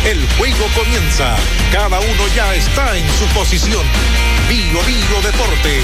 El juego comienza. Cada uno ya está en su posición. Bio Deportes.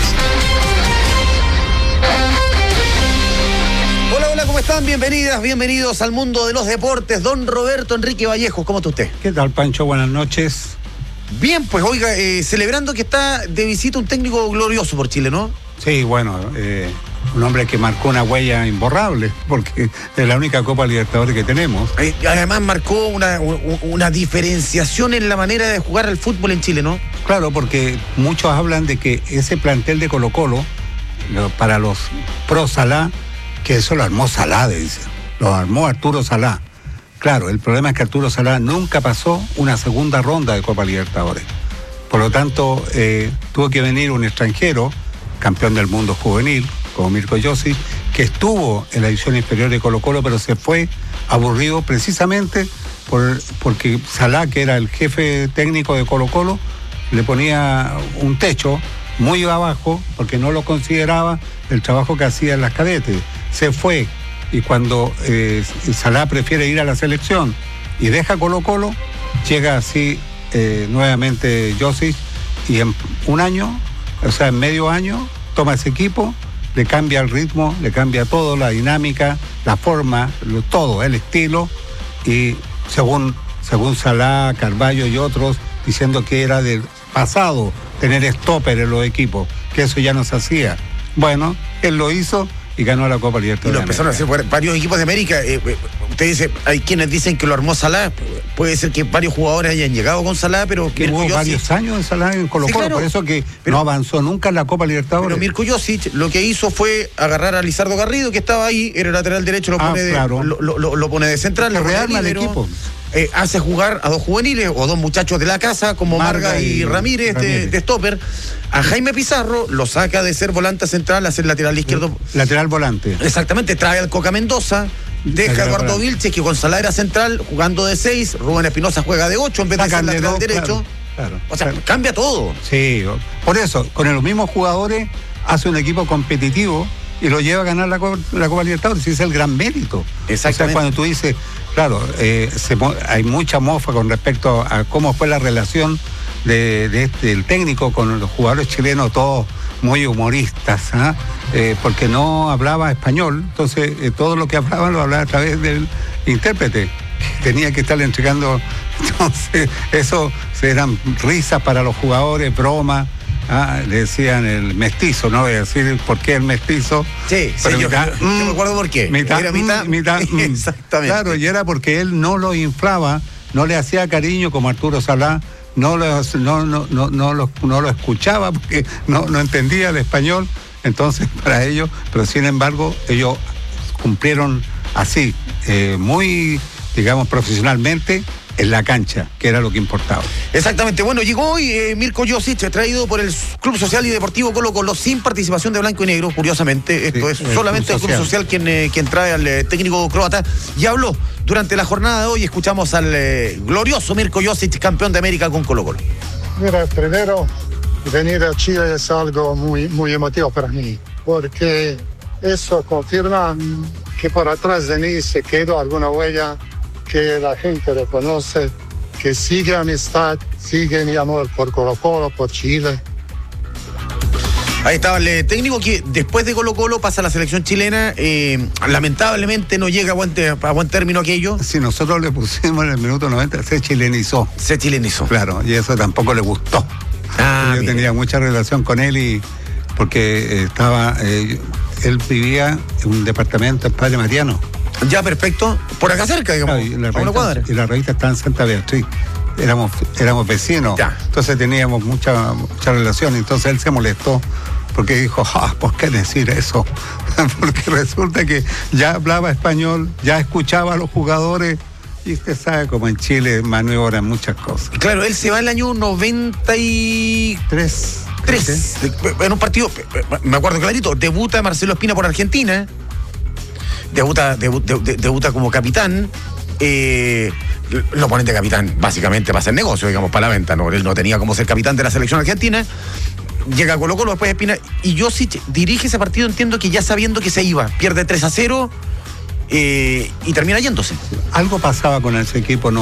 Hola, ¿cómo están? Bienvenidos al mundo de los deportes. Don Roberto Enrique Vallejos, ¿cómo está usted? ¿Qué tal, Pancho? Buenas noches. Bien, pues oiga, celebrando que está de visita un técnico glorioso por Chile, ¿no? Sí, bueno, un hombre que marcó una huella imborrable, porque es la única Copa Libertadores que tenemos. Además marcó una diferenciación en la manera de jugar al fútbol en Chile, ¿no? Claro, porque muchos hablan de que ese plantel de Colo-Colo, para los pro Salá, que eso lo armó Salá, dice. Lo armó Arturo Salá. Claro, el problema es que Arturo Salá nunca pasó una segunda ronda de Copa Libertadores. Por lo tanto, tuvo que venir un extranjero, campeón del mundo juvenil, como Mirko Josic, que estuvo en la división inferior de Colo-Colo, pero se fue aburrido precisamente porque Salá, que era el jefe técnico de Colo-Colo, le ponía un techo muy abajo porque no lo consideraba el trabajo que hacía en las cadetes. Se fue, y cuando Salá prefiere ir a la selección y deja Colo-Colo, llega así nuevamente Josic, y en un año, o sea, en medio año, toma ese equipo, le cambia el ritmo, le cambia todo, la dinámica, la forma, todo, el estilo, y según Salá, Carvalho y otros, diciendo que era del pasado tener stopper en los equipos, que eso ya no se hacía. Bueno, él lo hizo y ganó la Copa Libertadores. Y lo empezaron a hacer varios equipos de América. Usted dice, hay quienes dicen que lo armó Salá. Puede ser que varios jugadores hayan llegado con Salá, pero que hubo varios años en Salá en Colo-Colo, sí, claro, por eso que no avanzó nunca en la Copa Libertadores. Pero Mirko Josic lo que hizo fue agarrar a Lizardo Garrido, que estaba ahí, era lateral derecho, lo pone de central, lo rearma el equipo. Hace jugar a dos juveniles o dos muchachos de la casa como Marga y Ramírez. De stopper. A Jaime Pizarro lo saca de ser volante central a ser lateral izquierdo. Lateral volante. Exactamente, trae al Coca Mendoza, deja a Eduardo Vilches, que con Salá era central, jugando de 6, Rubén Espinosa juega de 8 en vez de ser lateral derecho. Claro. O sea, cambia todo. Sí, por eso, con los mismos jugadores hace un equipo competitivo y lo lleva a ganar la Copa Libertadores, y ese es el gran mérito. Exactamente. O sea, cuando tú dices, claro, hay mucha mofa con respecto a cómo fue la relación del técnico con los jugadores chilenos, todos muy humoristas, porque no hablaba español, entonces todo lo que hablaban lo hablaba a través del intérprete, que tenía que estar entregando. Entonces eso eran risas para los jugadores, bromas. Le decían el mestizo, no voy a decir por qué el mestizo. Sí, pero yo me acuerdo por qué. Era mitad. Exactamente. Claro, y era porque él no lo inflaba, no le hacía cariño como Arturo Salá, no lo escuchaba porque no entendía el español, entonces para ellos, pero sin embargo ellos cumplieron así, muy, digamos, profesionalmente en la cancha, que era lo que importaba. Exactamente. Bueno, llegó hoy Mirko Josic, traído por el Club Social y Deportivo Colo-Colo, sin participación de blanco y negro, curiosamente. Esto es solamente el Club Social quien trae al técnico croata, y habló durante la jornada de hoy. Escuchamos al glorioso Mirko Josic, campeón de América con Colo-Colo. Mira, primero, venir a Chile es algo muy, muy emotivo para mí, porque eso confirma que por atrás de mí se quedó alguna huella, que la gente reconoce, que sigue amistad, sigue mi amor por Colo-Colo, por Chile. Ahí estaba el técnico que después de Colo-Colo pasa a la selección chilena. Lamentablemente no llega a buen término aquello. Si nosotros le pusimos en el minuto 90, se chilenizó. Claro, y eso tampoco le gustó. Yo tenía mucha relación con él, porque él vivía en un departamento en Padre Mariano. Ya, perfecto. Por acá cerca, digamos. Claro, y la revista está en Santa Beatriz. Éramos vecinos. Ya. Entonces teníamos mucha relación. Entonces él se molestó porque dijo, ¿por qué decir eso? Porque resulta que ya hablaba español, ya escuchaba a los jugadores. Y usted sabe cómo en Chile maniobran muchas cosas. Claro, él se va el año 93. En un partido, me acuerdo clarito, debuta Marcelo Espina por Argentina. Debuta como capitán. Lo ponen de capitán básicamente para hacer negocio, digamos, para la venta, ¿no? Él no tenía como ser capitán de la selección argentina. Llega a Colo-Colo, después Espina, y Josic dirige ese partido, entiendo que ya sabiendo que se iba, pierde 3-0 y termina yéndose. Algo pasaba con ese equipo, ¿no?